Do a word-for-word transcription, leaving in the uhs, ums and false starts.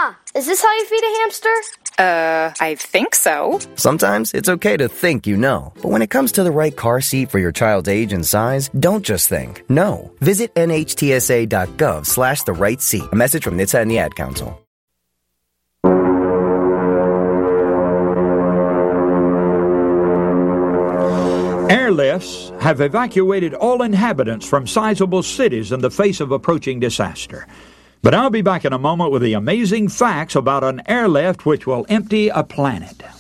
Ma, is this how you feed a hamster? Uh, I think so. Sometimes it's okay to think you know. But when it comes to the right car seat for your child's age and size, don't just think. No. Visit nhtsa.gov slash the right seat. A message from N H T S A and the Ad Council. Airlifts have evacuated all inhabitants from sizable cities in the face of approaching disaster. But I'll be back in a moment with the amazing facts about an airlift which will empty a planet.